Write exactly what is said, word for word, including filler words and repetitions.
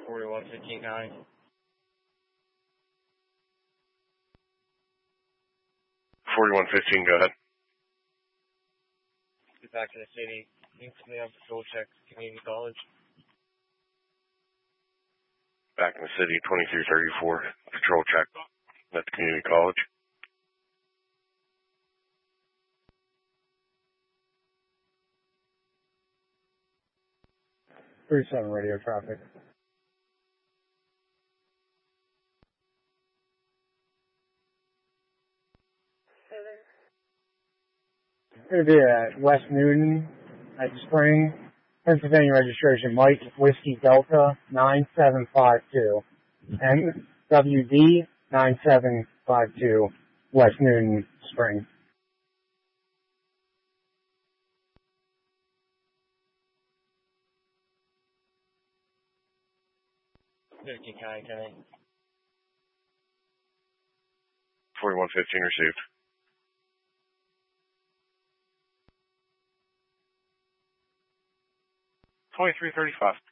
forty-one fifteen County. forty-one fifteen, go ahead. Get back to the city. Instantly on patrol check, community college. Back in the city, twenty-three thirty-four, patrol check at the community college. three seven radio traffic. It's going to be at West Newton at Spring, Pennsylvania registration, Mike Whiskey Delta nine seven five two, and W D nine seven five two, West Newton, Spring. fifteen County, ten. forty-one fifteen received. twenty-three thirty-five.